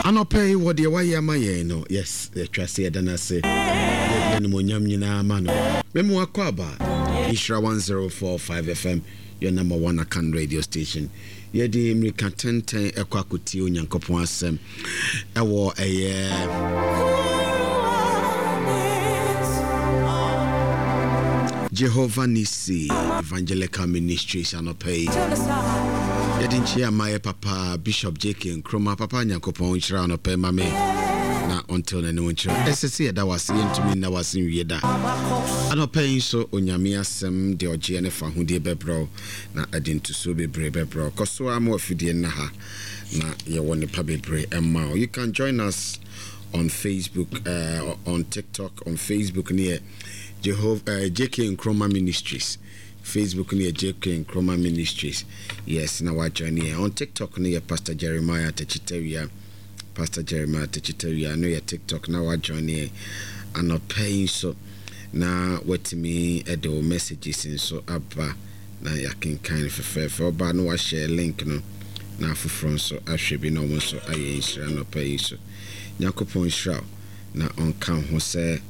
Anopay what the wayama no. Yes, the trustee dana say. Monyam nyina ma no. Memo akwaba. Ishra 1045 FM, your number one Akan radio station. Yedi American 1010 ekwakuti onyankopon asem. Ewo Jehovah Nisi Evangelical Ministries Anopay. Yedi nchia my papa Bishop J.K. Nkrumah papa nyankopon nchira anopay mame. Na until na no nchira. SSC da wase ntumi na wase wieda. Anopay so onyame asem de oje ne fa hode bebro na adintu so bebre bebro. Koso am afidie na ha na ye woni pa bebre emma. You can join us on Facebook, on TikTok, on Facebook near Jehovah J.K. Nkrumah Ministries. Facebook near J.K. Nkrumah Ministries. Yes, now I join here. On TikTok near Pastor Jeremiah Techiteria. Pastor Jeremiah Techiteria. I know your TikTok now I join here. I'm not paying so. Now what me do messages in so abba. Now I can kind of for but no I share link no. Now for front so I should be no so I ain't not paying so. Nyakopon shroud. Now on count who say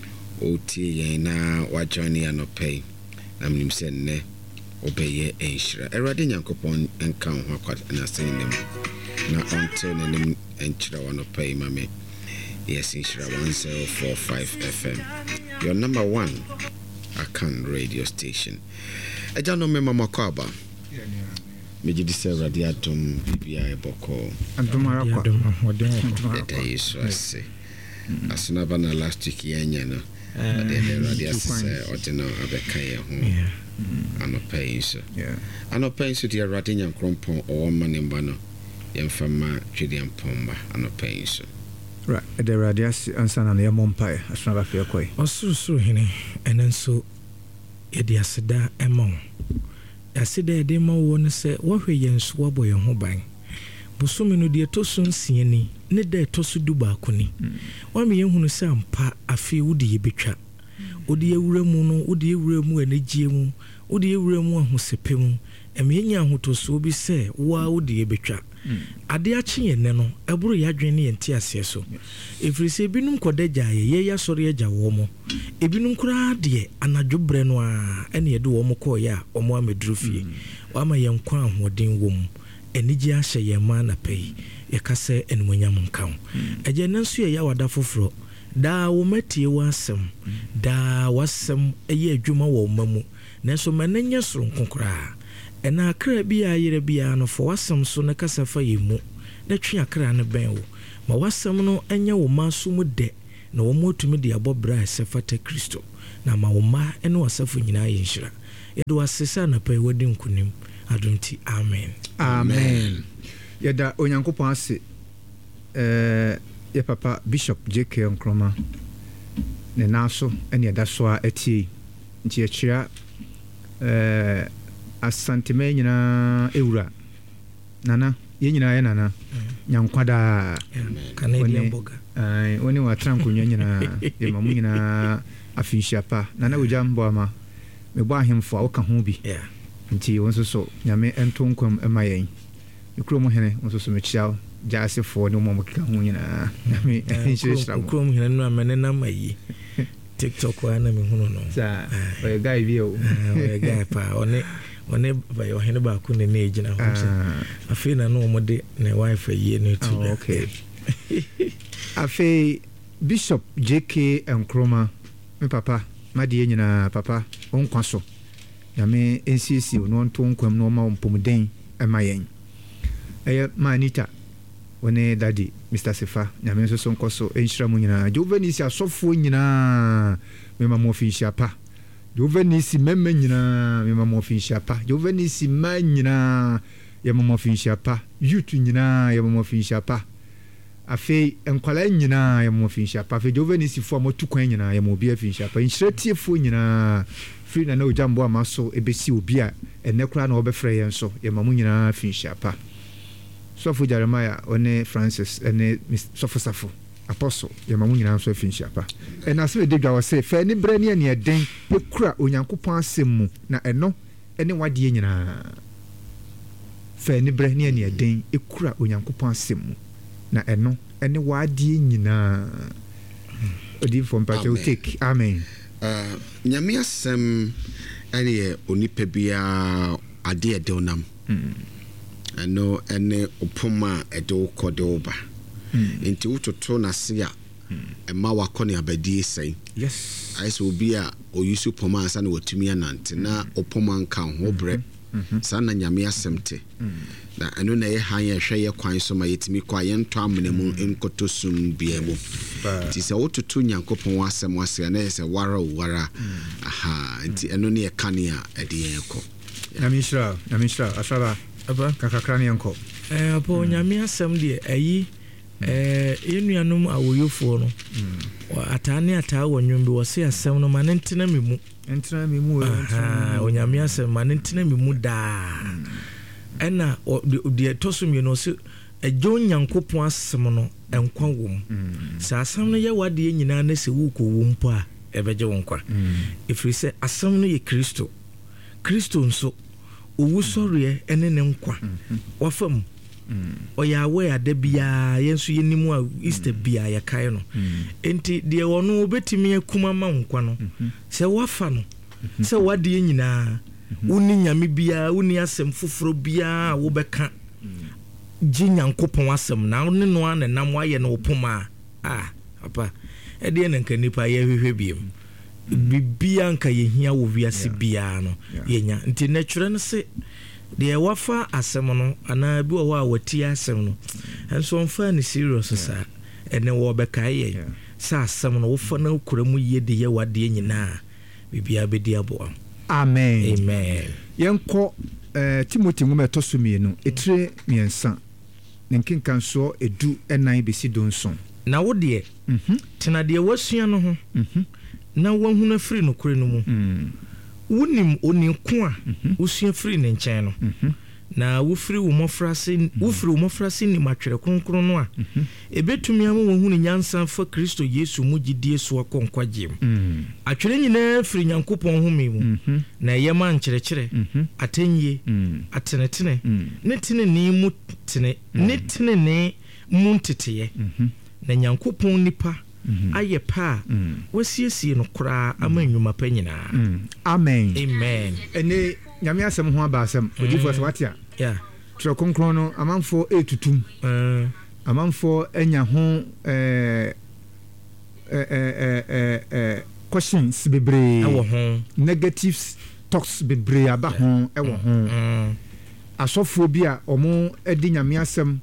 OT na wa join here no pay. Na mnim se ne obeye enhira erade nyankopon enka ho kwat na sen dem na until ne enhira wa no pay mame. Yes, enhira 1045 FM, your number one Akan radio station. Eja no mema makwaba meji dise erade atom bibia eboko adom yesu ase asuna bana last week yanya no the radio say ordinary abekaye ho anopay so anopay so the radio nyankrompon o manimba no yemfama twediam pomba anopay so right the radio ansana na yemompa asuna ba fe koi osurusuru hene enenso yedi aseda emon aseda ede ma wo ne se wo hwe yenso wo boye ho ban busumi no de tosun sieni ne de tosu duba kuni wa me yehunu se ampa afi wudi yebetwa odi ewuremu no odi ewuremu anegye mu odi ewuremu ahosepem emenya ahotoso bi se wa odi yebetwa ade achi yene no eburu ya dwen ne yenti ase so efrise binum kodaja ye ya sori agya wo mo ebinum kura de anadwobre no a ene yede wo mo ko ya omo ameduru fie wa ma yenkwa ahoden wo mu enigye ahye ye ma na pay ye kase enmonyam nkan eje nanso ye ya wada foforo da wo matie wasem da wasem eye adwuma wo mamu nanso mananya soro nkonkora ena akra bia yere bia no fo wasem so na kasa fa yemu na twe akra ne ben wo ma wasem no anya wo maso mu de na wo motumi de abobra sefata Kristo na ma wo ma ene wasafo nyina ye nhira yedo asesa na pay wodi nkunim adonti amen amen yada onyankopon ase ye papa Bishop J.K. Nkrumah ne naso ene da so a atie nti akira asanteme nyina ewura nana ye nyina ye nana nyankwada Canadian boga oni wa trankunyo nyina ye mamu nyina afinshapa nana ujambo ama mebo ahemfo awoka ho bi nti wonso so nyame entonkom emayen ikromo hene wonso so mechiao jase fo no mo kika ho nyina nyame enhyeshira ikromo hene no amene na mayi TikTok wa na me hunu no sa o guy bi o guy pa one ba yo hene ba ku ne na ejina ho se afina no mo de ne wife yi no tu okay afi Bishop J.K. Nkrumah me papa madi nyina papa onkwaso nyame nsisi no ntonkwam no ma mpomden emayen manita one daddy Mr. Sefa nyame so nkoso enhira mu nyina jovenisi asofo nyina mema mo finhia pa jovenisi memme nyina mema mo finhia pa jovenisi ma nyina yema mo finhia pa yutu nyina yema mo finhia pa afi enkwala nyina yema mo finhia pa afi jovenisi fo mo tukwan nyina yema obi afinhia pa nhirati fo nyina free na ojambo amaso ebesi obi a enekura na obefre yen so yema mo nyina finhia pa Sofo Jeremiah one Francis ene Sofo Safo apostle ye mamu nyina so afinhia pa ena se de dwa wo se fa ni brane ne eden ekura onyankopon asem mu na eno ene wade nyina fa ni brane ne eden ekura onyankopon asem mu na ɛno ɛne wadeɛ nyinaa odiifo mpakyɛ take amen. Nyame asɛm ɛne yɛ onipa biara adeɛ ɛde wonam ɛno ɛne opoma ɛde wokɔ de woba nti wototo n'ase a ɛma wakɔ ne abadie sɛn. Yes, ayɛ sɛ obi a ɔyusu poma ansa na watumi anante na opoma nka ho brɛ saa na Nyame asɛm te na ɛno na ɛyɛ han yɛhwɛ yɛ kwan so ma yɛtumi kɔ a yɛntɔ amena mu nkɔtɔ sum bia mu nti sɛ wototo Nyankopɔn asɛm ase a na yɛ sɛ wara wara nti ɛno ne yɛka ne a ɛde yɛn kɔ. Nyame hyira asaba aba kakra ne yɛnkɔ. Apo Nyame asɛm deɛ ayi yɛnuanom awoyofoɔ no ataa ne ataa wɔ nwom bi wɔ se asɛm no ma ne ntena me mu Onyame asɛm ma ne ntena me mu daa ɛna deɛ ɛtɔ so mmienu sɛ ɛgye Onyankopɔn asɛm no ɛnkwa wɔ mu sɛ asɛm no yɛ wadeɛ nyinaa na sɛ wokɔ wɔ mpo a ɛbɛgye wo nkwa ɛfiri sɛ asɛm no yɛ Kristo nso owu sɔreɛ ɛne ne nkwa wafa mu ɔyɛ awɛ ada biara yɛn nso yɛnim a Easter biara yɛkae no enti deɛ ɔno wobɛtumi akuma ma nkwa no sɛ wafa no sɛ wadeɛ nyinaa woni Nyame biara woni asɛm foforɔ biara wobɛka gye Nyankopɔn asɛm na ne no a nam wayɛ no wopoma a papa ɛdeɛ na nka nipa yɛhwehwɛ biam bibia nka yɛhia wɔ wiase biara no yɛnya nti natwerɛ no se deɛ wafa asɛm no anaa bi wɔ hɔ a wati asɛm no ɛnso ɔmfa ne serious saa ɛne wɔbɛkae yɛ sɛ asɛm no wofa no wokora mu yie de yɛ wadeɛ nyinaa bibia bɛdi aboa. Amen. Yɛnkɔ Timothy nwoma ɛtɔ so mmienu ɛtire mmiɛnsa ne nkenkansoɔ edu ɛnan bɛsi donson. Na wo deɛ tena deɛ wasua no ho na wahunu afiri nokorɛ no mu wonim oniko a wosua firi ne nkyɛn no na wofiri wo mmɔfrase nim atwerɛ kronkron no a ɛbɛtumi ama wahunu nyansa fa Kristo Yesu mu gyidie so akɔ nkwagye mu atwerɛ nyinaa firi Nyankopɔn home mu na ɛyɛ ma nkyerɛkyerɛ atɛnyie atenetene ne tenene mu tene ne tenene mu nteteyɛ na Nyankopɔn nipa ayɛ pa wasiesie no koraa ama nnwuma pa nyinaa. Amen. Ɛne Nyame asɛm ho aba asɛm odifo sɛ wate a twerɛ kronkron no amanfoɔ ɛtutum amanfoɔ anya ho questions bebree ɛwɔ ho negative talks bebree aba ho ɛwɔ ho asɔfoɔ bi a ɔmo ɛdi Nyame asɛm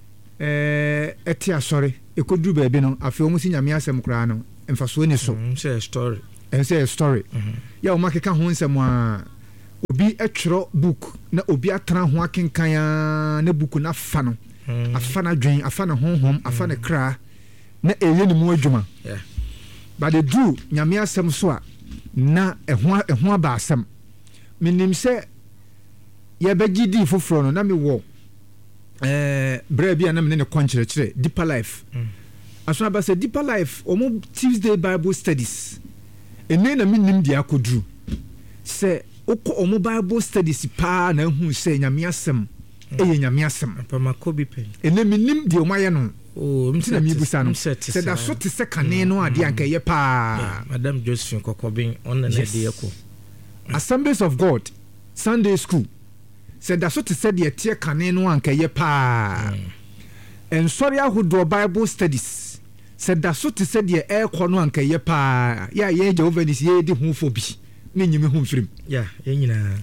ɛte asɔre ɛkɔduru baabi no afei ɔmo si Nyame asɛm koraa no mfasoɔ ni so sɛ story yɛ ɔmo akeka ho nsɛm a obi ɛtwerɛ book na obi atena ho akenkan na book na afa no afa na dwen afa na honhom afa na kra na ɛyɛ ne mu adwuma but they do Nyame asɛm so a na ɛho aba asɛm menim sɛ yɛbɛgye di foforɔ no na mewɔ brɛ bi a na mene ne kɔnkyerɛkyerɛ Deeper Life asona ba sɛ Deeper Life ɔmo Tuesday Bible Studies ɛne na menim deɛ akɔduru sɛ wokɔ ɔmo Bible Studies paa na ahu sɛ Nyame asɛm ɛyɛ Nyame asɛm ɛne menim deɛ ɔmo ayɛ no nti na mebusa no sɛ da so te sɛ kane no adeɛ anka ɛyɛ paa Madam Josephine Kokobin ɔno na deɛ kɔ Assemblies of God Sunday School sɛ da so te sɛ deɛ teɛ kane no anka ɛyɛ paa nsɔre ahodoɔ Bible Studies sɛ da so te sɛ deɛ ɛrekɔ no anka ɛyɛ paa yɛ a yɛn Jehovah's yɛdi ho fo bi ne nyimi ho mfirim yɛn nyinaa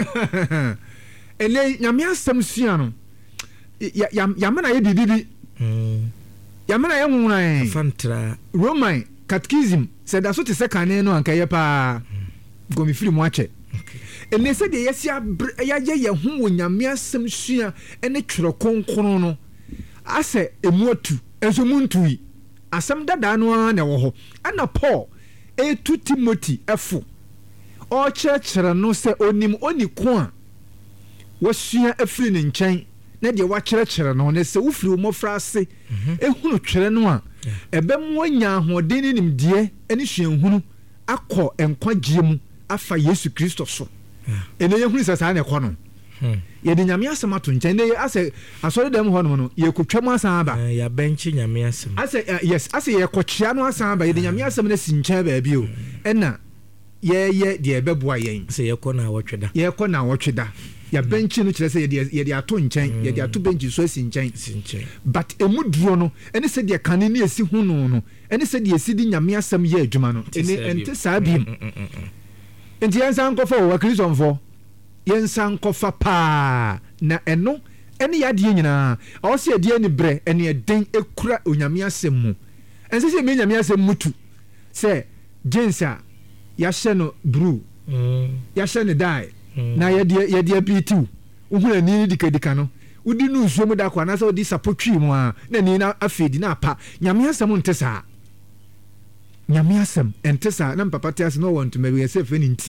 ɛnɛ Nyame asɛm sua no yɛamana yɛ bibibi yɛamana yɛ nwona fantra Roman Catechism sɛ da so te sɛ kane no anka ɛyɛ paa gɔmifiri mu akyɛ ɛnɛ sɛ deɛ yɛsi yɛayɛ yɛn ho wɔ Nyame asɛm sua ɛne twerɛ kronkron no asɛ emu atu ɛnso mu ntui asɛm dadaa no ara na ɛwɔ hɔ ɛna Paul ɛtu Timothy ɛfo ɔkyerɛkyerɛ no sɛ onim oniko a wasua afiri ne nkyɛn na deɛ wakyerɛkyerɛ no ne sɛ wofiri wo mmɔfra ase ɛhunu twerɛ no a ɛbɛmo anya ahoɔden ne nimdeɛ ne suahunu akɔ nkwagyeɛ mu afa Yesu Kristo so ɛnɛ yɛhunu sɛ saa na ɛkɔ no yɛde nyame asɛm ato nkyɛn ne asɛ asɔre dɛm hɔ nom no yɛkɔtwa mu asan aba yɛbɛnkye nyame asɛm asɛ yɛkɔkyea no asan aba yɛde nyame asɛm no si nkyɛn baabi o ɛna yɛyɛ deɛ ɛbɛboa yɛn sɛ yɛkɔ na awɔtwe da yɛbɛnkye no kyerɛ sɛ yɛde ato nkyɛn yɛde ato bɛnkyi so asi nkyɛn but ɛmu duro no ɛne sɛ deɛ kane ne ɛsi ho no ɛne sɛ deɛ ɛsi de nyame asɛm yɛ adwuma no ɛnte saa biem nti yɛnsa nkɔfa wɔ akristofoɔ yɛnsa nkɔfa paa na ɛno ɛne yɛadeɛ nyinaa ɔwɔ sɛ yɛdeɛ ne berɛ ɛne ɛden ɛkura onyame asɛm mu ɛnsɛ sɛ ɛmɛ nyame asɛm mutu sɛ jeans a yɛahyɛ no blue yɛahyɛ no dye na yɛde abitiw wohunu ani no dikadika no wodi no nsuo mu da kɔ anaasɛ wodi sapotwii mu a na ani no afeedi na apa nyame asɛm nte saa nyame asɛm ɛnte saa na mpapa te ase na ɔwɔ ntoma bi yɛsɛ fɛ ne nti.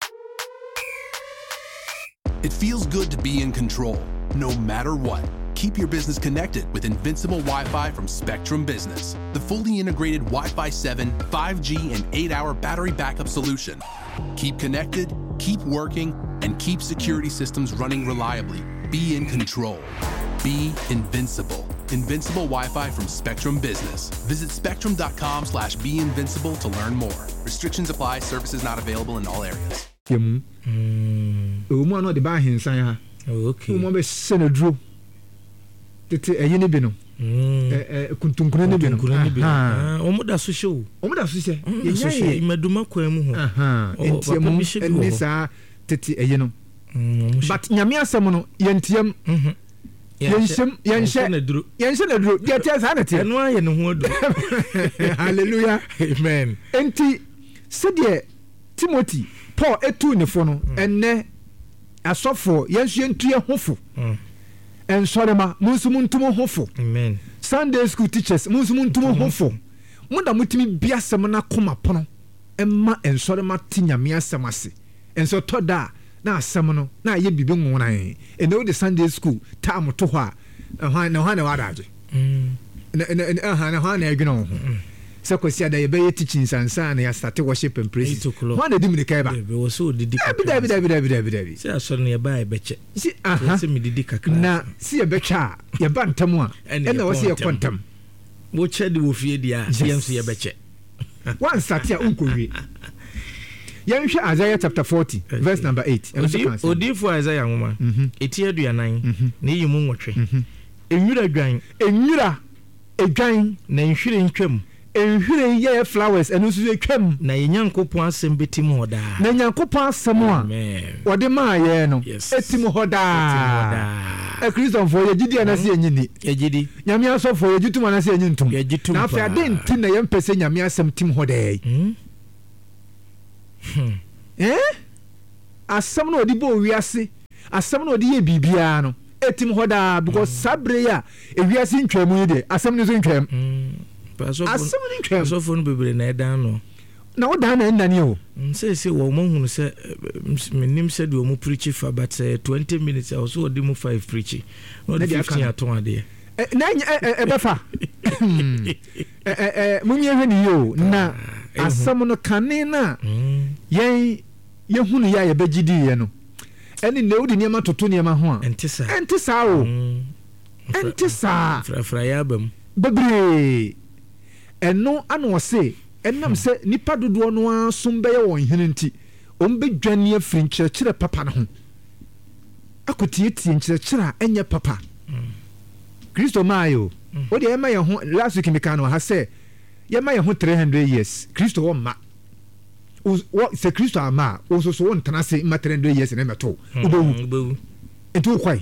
It feels good to be in control, no matter what. Keep your business connected with Invincible Wi-Fi from Spectrum Business, the fully integrated Wi-Fi 7, 5G, and 8-hour battery backup solution. Keep connected, keep working, and keep security systems running reliably. Be in control. Be invincible. Invincible Wi-Fi from Spectrum Business. Visit spectrum.com/beinvincible to learn more. Restrictions apply. Services not available in all areas. Umu ano de ba hinsan ha. Okay. Umu be senadro. Tete eyi ne bi no. Kuntunkuna ne bi no. Omo da so show. Omo da so se. Ye maduma kwa mu ho. Entiemu eni sa tete eyi no. But nyame asɛm no yɛntiam yɛnhyɛ na duro deɛ tiɛ saa na tiɛ ɛno ayɛ ne ho adu hallelujah amen enti sɛdeɛ Timothy Paul etu ne fo no ɛnɛ asɔfo yɛnso yɛntu yɛ hofo ɛnsɔrema munsu muntum hofo amen Sunday school teachers munsu muntum hofo munda mutimi bia asɛm na koma pono ɛma ɛnsɔrema ti nyame asɛm ase ɛnso tɔda na asɛm no na yɛ bibi nwunan ɛna the Sunday school time to hɔ a na wadaje na hɔ na adwene ho sɛ kɔsi ada yɛbɛyɛ teaching sansa na yɛstate worship and praise hɔ na di mirika ba wɔ sɛ ɔdidi kakra dabi sɛ asɔre no yɛba yɛbɛkyɛ sɛ medidi kakra na si yɛbɛtwa a yɛba ntam a ɛna wɔ sɛ yɛkɔ ntam wokyɛ de wɔ fie deɛ a yɛn so yɛbɛkyɛ wansate a wonkɔwie yɛnhwɛ Isaiah chapter 40 verse number 8 odifo Isaiah nwoma eti aduanan na yi mu nwɔtwe enwura adwan na nhwire ntwam nhwire yɛ flowers ɛno nso atwam na Nyankopɔn asɛm betim hɔ daa na Nyankopɔn asɛm a wɔde maa yɛ no etim hɔ daa Kristofoɔ yɛgyidi anase yɛnyini yɛgyidi nyame asɔfoɔ yɛgyitum anase yɛnyintum na afei ade nti na yɛmpɛ sɛ nyame asɛm tim hɔ daa asɛm no ɔde bɔ wiase asɛm no ɔde yɛ biribiara no etim hɔ daa because sabre ya ewiase ntwamu yi de asɛm no so ntwam asɛm no ntwam asɔfo no bebre na ɛdan no na wodan na ɛnane o sɛ wɔ mo hunu sɛ menim sɛ de ɔmo preach fa but 20 minutes a so ɔde mo 5 preach no de 15 aton ade na ɛbɛfa munyɛ hwɛ ne yo na asɛm no kane na yɛhunu yɛ a yɛbɛgyidiiɛ no ɛne na wode nneɛma toto nneɛma ho a ɛnte saa o ɛnte saa frafra yɛ aba mu bebree ɛno ana ɔse ɛnam sɛ nipa dodoɔ no ara som bɛyɛ wɔn hene nti ɔmbɛdwane afiri nkyerɛkyerɛ papa no ho akɔtietie nkyerɛkyerɛ a ɛnyɛ papa Kristo maayo wode ɛma yɛn ho last week meka no ha sɛ yɛma yɛn ho 300 years Kristo wɔ ma sɛ Kristo ama a wososo wo ntena se ma 300 years na mɛto wobɛwu nti wokwai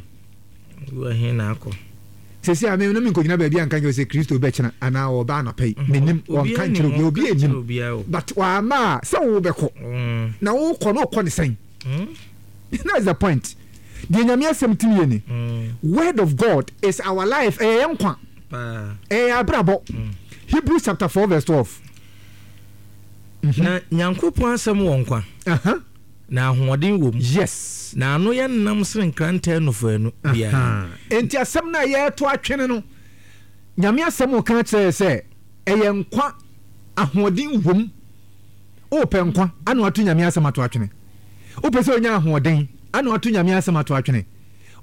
sɛsi a mena menkɔgyina baabi anka nyɛ sɛ Kristo bɛkyena anaa wɔba anɔpɛi menim wɔnka nkyerɛ obi anim but wama a sɛ wo bɛkɔ na wokɔ na wokɔ ne sɛn that's the point deɛ nyame asɛm tim yɛ ni word of God is our life ɛyɛ yɛ nkwa ɛyɛ abrabɔ Hebrews chapter 4 verse 12 na Nyankopɔn asɛm wɔ nkwa na ahoɔden wɔ mu yes na ano yɛ nnam sere nkranta nofanu bia enti asɛm na yɛto atwene no nyame asɛm wo ka kyerɛ sɛ ɛyɛ nkwa ahoɔden wɔ mu wopɛ nkwa ana wato nyame asɛm ato atwene wopɛ sɛ onya ahoɔden ana wato nyame asɛm ato atwene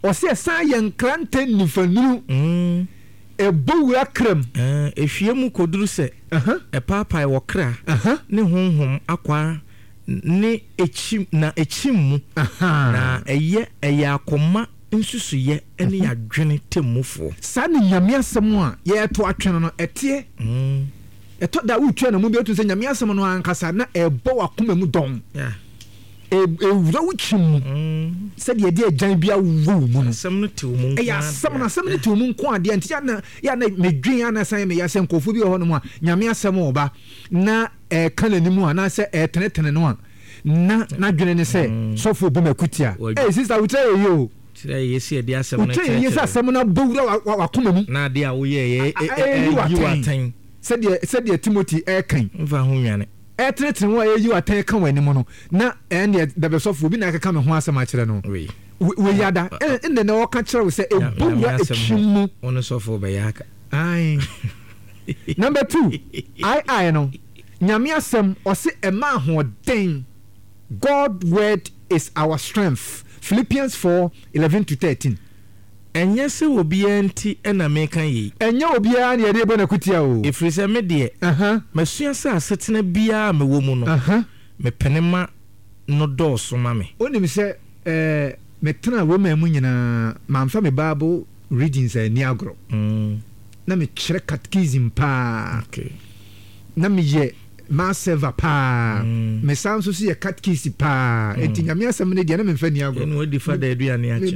ɔsɛ san yɛ nkrante nifanuru ɛbowura kram ehwie mu koduru sɛ ɛpaapae wɔ kra ne honhom akwa ne echim mu na ɛyɛ akoma nsusuyɛ ɛne adwene temmufoɔ saa ne nyame asɛm a yɛto atwene no ɛteɛ ɛtɔ da wotwa na mu bi otu sɛ nyame asɛm no ankasa na ɛbɔ wakoma mu dɔn ewura wokyim mu sɛdeɛ ɛde agyan bi awo mu no asɛm no tew mu ɛyɛ asɛm no tew mu nko adeɛ nti ya na medwen ana san me yɛsɛ nkɔfo bi wɔ hɔ no mu a nyame asɛm wɔ ba na ɛka n'anim a na sɛ ɛtenetene no a na dwene ne sɛ sɔfo bɔ makuti a sister wo tell you tire yesi ɛde asɛm no tire yesi asɛm no bowura wakoma mu na ade a woyɛ yi watan sɛdeɛ Timothy ɛkan mfa ho nwane ɛtenetene wo a ɛyi watan ka wɔ anim no na ɛne dabɛsɔfo bi na ɛkeka me ho asɛm akyerɛ no wɔyada ɛnɛ na wɔka kyerɛ wo sɛ ɛbowura ɛtwim mu ɔno sɔfo bɛyɛ aka number 2 I no nyame asɛm ɔse ɛma ahoɔden God word is our strength Philippians 4:11-13 ɛnyɛ sɛ obiara nti ɛna meka yi ɛnyɛ obiara ne yɛde bɔ na kutia o ɛfiri sɛ me deɛ masua sɛ asetena biara mewɔ mu no mepene ma no dɔɔso ma me wonim sɛ metena Roma mu nyinaa mamfa me Bible readings ani agorɔ na mekyerɛ catechism paa na meyɛ maserva paa me san so yɛ catechist paa enti nyame asɛm ne deɛ na memfa ni agorɔ ɛno wadi fa da aduane akyɛ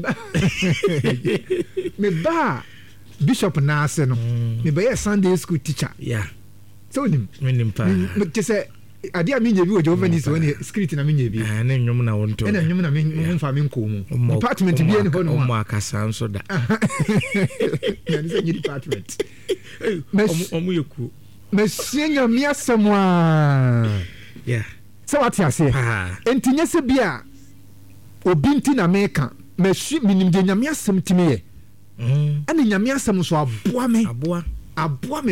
me ba bishop na ase no me ba yɛ Sunday school teacher so onim menim paa te sɛ ade a menyɛ bi wɔ Jehovah Nisi wɔ script na menyɛ bi ne nnwom na wonto ɛna nnwom na memfa me nkɔ mu department bi ne hɔ no ɔmo akasa nso da na ne sɛ nyɛ department ɔmo yɛ kuo mesie nyame asɛm a sɛ wate aseɛ enti nyɛ sɛ bi a obi nti na meka menim deɛ nyame asɛm timi yɛ ɛne nyame asɛm so aboa me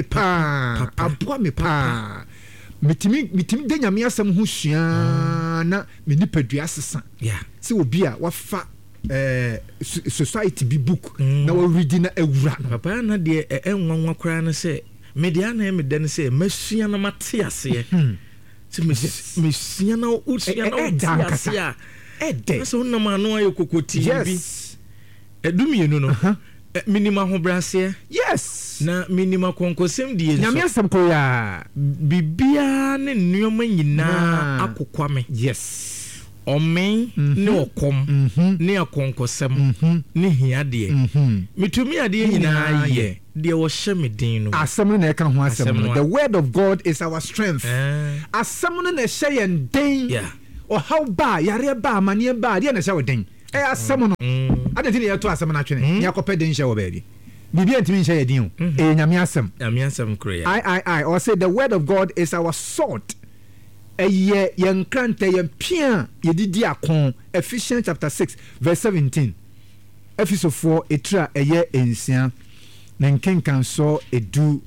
paa metimi de nyame asɛm ho sua na me nipadua sesa sɛ obi a wafa society bi book na wɔredi na awura no papa na deɛ ɛnwanwa koraa no sɛ media na me den say mesua na mate ase se mesua na usua na ase a so na ma no ayo kokoti bi edumienu no minima ho brase na minima konkosem die nyame asem ko ya bibia ne nneoma nyina akokwa me omen ne okom ne akonkosem ne hiade mitumi ade nyina ye de wo hye me din no asem no na eka ho asem no the word of God is our strength asem no na hye yen den o how ba yare ba amane ba de na hye wo den asem no ade tin ye to asem na twene ya kopɛ den hye wo ba bi bibia ntimi hye ye din o nyame asem kure I or say the word of God is our sword eye yen krante yen pia yedidi akon Ephesians chapter 6 verse 17 Ephesians etra eye ensia na nkenkan so edu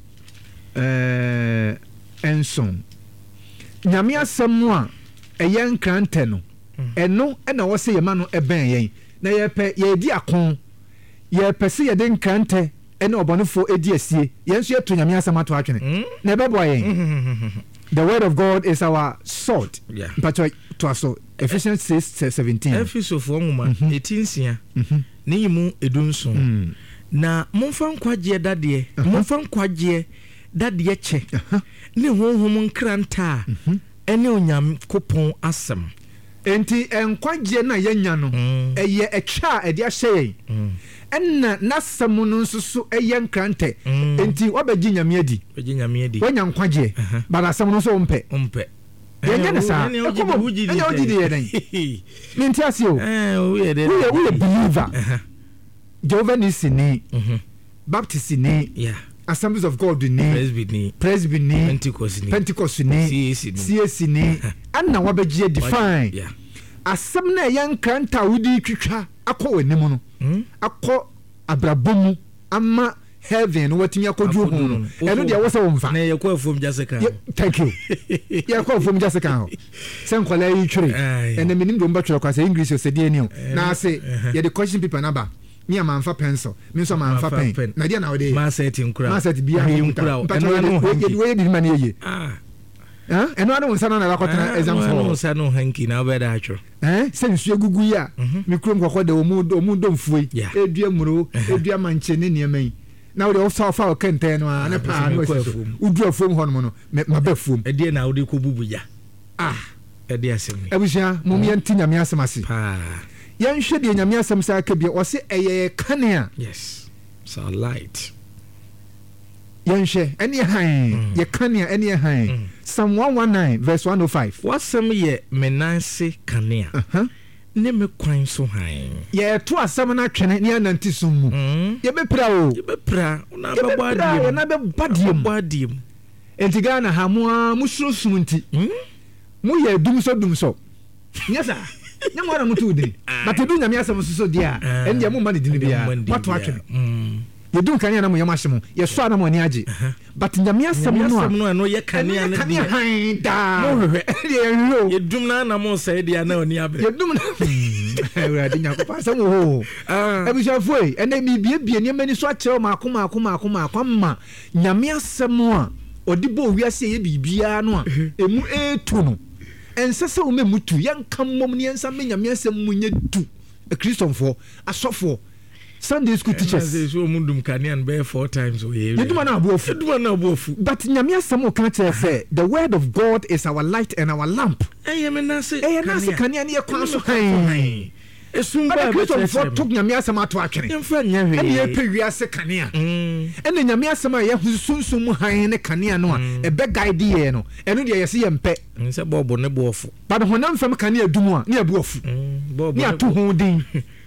enson nyame asɛm a eye nkrante no eno na wo se yema no eben yen na yedi akon ye pese yede nkrante ene obonefo edi asie yen so yeto nyame asɛm ato atwene na ebebo yen the word of God is our sword. But to us, Ephesians 6:17. Ephesians 4:18. Ni mu edunson. Na momfa nkwaje dadie. Momfa nkwaje dadie che. Ne honhom nkranta. Ene onyam kopon asem. Enti nkwaje na yenya no. Eye etwa ede ahye yen. Enna nasam no nsusu eye nkrante enti obagi nyame adi wanya nkwaje bara asam no so ompe yenya ne sa enya ojidi yeden minti ase o we believer Jehovah Nisi ni Baptist ni Assemblies of God ni Presbytery ni Pentecost ni CAC ni anna wabagi define asam na eye nkranta wudi twitwa akọ anim no akọ abrabomu ama heaven watimi akodwo hu no eno de wo se wo mfa na yakọ afom jaseka thank you yakọ afom jaseka ho sen kwala yi twere ene minim do mba twere kwasa English o se de ni o na ase ye de question paper na ba me am fa pencil me so am fa pen na dia na we dey ma set nkura ma set bia nkura we dey man ye eno anu nsa na rakotena exam for anu nsa no hanky na we da atwo se nsu egugu ya me krom kokko de omu dom fuoi edua muro edua manche ne neman na we dey fa kenten no na pa no udu afom ho no ma ba fom e dey na we dey ko bubu ya e dey asem abusia mum ye nti nyame asem ase yan hwe de nyame asem sa ka bia o se eye kanea yes so light yan hwe ene han ye kanea ene han Psalm 119 verse 105 wasem ye menanse kanea ne me kwan so han ye to asem na twene ne ananti sum mu ye bepra na be badiem enti Ghana ha mo musuro sum nti mu ye dum so nyesa nyamara mutu de but edu nyame asem so dia ende mo ma ne dini bia wato atwene ye dum kanea na mo yam ahyem ye so na mo ani age but nyame asem no ye kanea na dia da mo hwe ye dum na mo say dia na oni abre ye dum na ewra de nyako pa asem ho ebisha foi ene mi bie ne mani so akyerɛ ma nyame asem a odi bo wiase ye bibia no a emu etu no ensese wo memutu yanka mmom ne ensa me nyame asem munye du a Christianfo asofo Sunday school teachers they so mundum kanian be 4 times o ye eduma na abofu but nyame asem o kan tell say the word of God is our light and our lamp menase kanian ne yakwa so han esumba Christianfo tok nyame asem ato atwene emfa nya hwe ene ye wiase kanea ene nyame asem a ye sunsun han ne kanea no a ebe guide ye no eno de ye se ye mpe nse bobo ne bofu but honam fam kanea dumu a ne abuofu ne ato ho din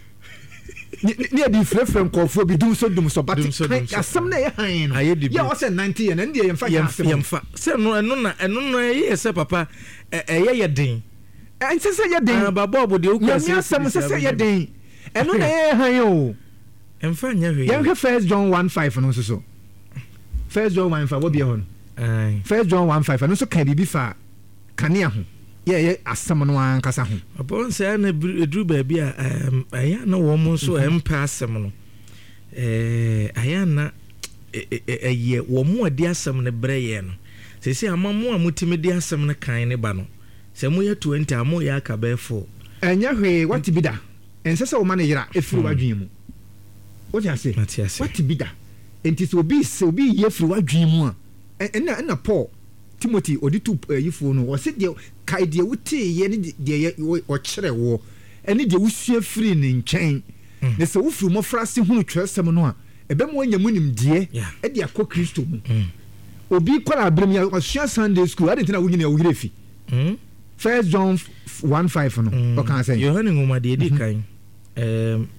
ni adi frefrem kofo bi dum so but asem na ye han no ya o se 90 ye na ndi ye mfa se no ye se papa ye den ensese ye den babo de ukase asem se ye den eno na ye han yo emfa nya hwe ye hwe 1 John 1:5 no so 1 John 1:5 wo bia ho 1 John 1:5 no so kan bi fa kanea ho ye asem no ankasa ho upon say na edru ba bia aya na wo mo so empa asem no aya na ye wo mo adi asem ne breye no sesi amamo a mutimi di asem ne kan ne ba no se mo ye 20 amo ya aka be 4 enya hwe what bi da ensese wo ma ne yira efiri wadwen mu wo ja se what bi da enti so obi ye efiri wadwen mu a ena Paul Timothy oditu yifo no wo se de kai de wuti ye ne de wo kyere wo ene de wusua firi ne nkyɛn ne se wo firi mo frase hunu twɛsɛm no a ebe mo anya munim de e de akɔ Kristo mu obi kwala abrem ya osua Sunday school adentina wo nyina wo yire fi 1 John 1:5 no o kan say Yohane ngoma de di kan